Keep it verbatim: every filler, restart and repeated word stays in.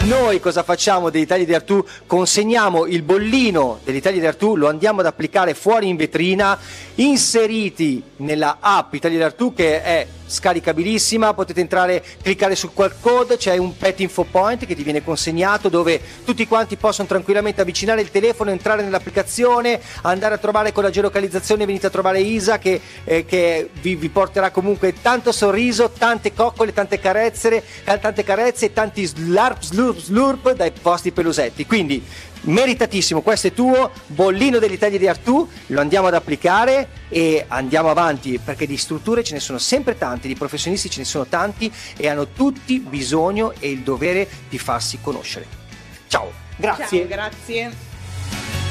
Noi cosa facciamo dell'Italia di Artù? Consegniamo il bollino dell'Italia di Artù, lo andiamo ad applicare fuori in vetrina, inseriti nella app Italia di Artù, che è scaricabilissima. Potete entrare, cliccare sul Q R code, c'è un pet info point che ti viene consegnato, dove tutti quanti possono tranquillamente avvicinare il telefono, entrare nell'applicazione, andare a trovare con la geolocalizzazione, venite a trovare Isa che, eh, che vi, vi porterà comunque tanto sorriso, tante coccole, tante carezze, tante carezze e tanti slarp slurp slurp dai vostri pelusetti. Quindi meritatissimo, questo è tuo bollino dell'Italia di Artù, lo andiamo ad applicare e andiamo avanti, perché di strutture ce ne sono sempre tanti, di professionisti ce ne sono tanti e hanno tutti bisogno e il dovere di farsi conoscere. Ciao, grazie. Ciao, grazie.